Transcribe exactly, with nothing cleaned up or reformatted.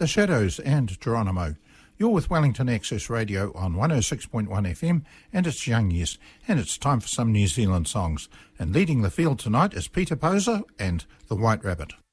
The Shadows and Geronimo. You're with Wellington Access Radio on one oh six point one F M, and it's Young Yes, and it's time for some New Zealand songs. And leading the field tonight is Peter Poser and The White Rabbit.